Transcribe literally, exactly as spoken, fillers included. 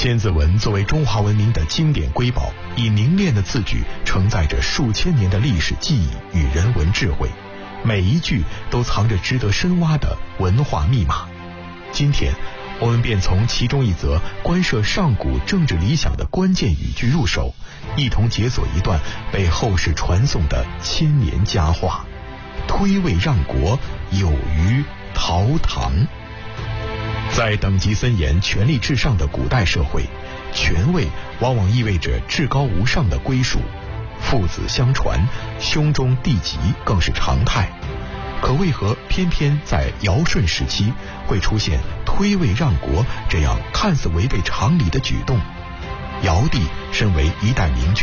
千字文作为中华文明的经典瑰宝，以凝练的字句承载着数千年的历史记忆与人文智慧，每一句都藏着值得深挖的文化密码。今天我们便从其中一则关涉上古政治理想的关键语句入手，一同解锁一段被后世传颂的千年佳话：推位让国，有于陶唐。在等级森严、权力至上的古代社会，权位往往意味着至高无上的归属，父子相传、兄终弟及更是常态。可为何偏偏在尧舜时期会出现推位让国这样看似违背常理的举动？尧帝身为一代明君，